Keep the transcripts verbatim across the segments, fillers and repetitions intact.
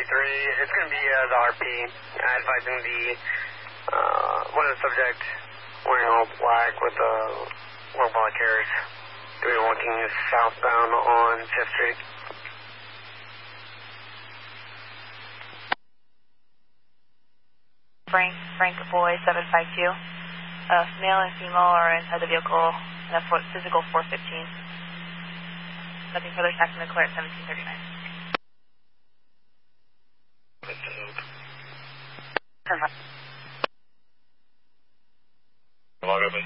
seventy-three. It's going to be uh, the R P uh, advising the uh, one of the subject wearing all black with the low ball carriers. They were walking southbound on Fifth Street. Frank, Frank Boy seven five two. Uh, male and female are inside the vehicle in a for, physical four fifteen. Nothing further, taxing the clear at seventeen thirty-nine. Log open.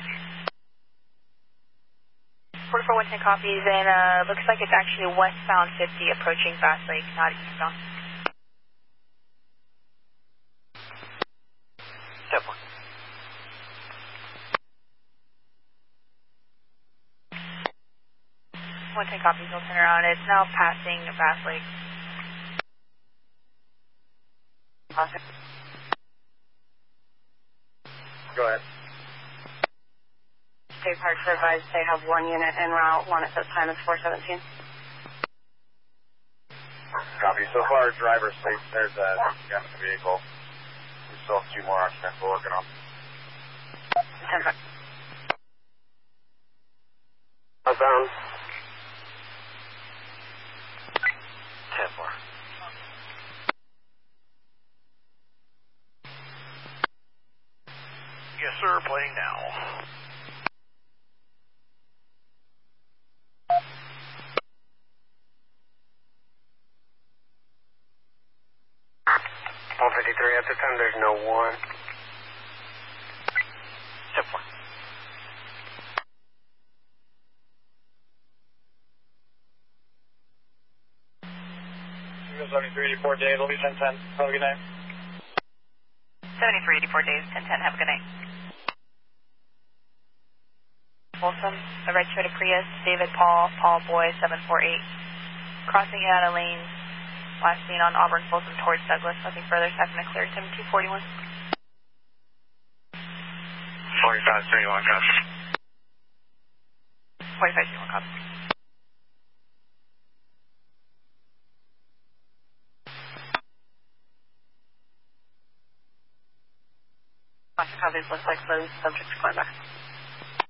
forty-four one ten copies, and uh, looks like it's actually westbound fifty approaching Fast Lake, not eastbound. Step one. one ten copies, we'll turn around. It's now passing Fast Lake. Awesome. Go ahead. State Parks advised they have one unit en route, one at this time is four seventeen. Copy. So far, driver's safe. There's a gun in the vehicle. We still have two more occupants we're working on. ten five. Outbound. ten four. Yes, sir. Playing now. one fifty-three. At this time, there's no one. Step one. seventy-three eighty-four days. It'll be ten ten. Have a good night. seventy-three eighty-four days, ten ten, have a good night. Folsom, a red Toyota Prius, David Paul, Paul Boy, seven four eight. Crossing out of lane, last seen on Auburn Folsom towards Douglas. Nothing further, tapping the clear, seventy-two forty-one. forty-five thirty-one, copy. forty-five thirty-one, copy. Lots of copies, looks like the subject's going back.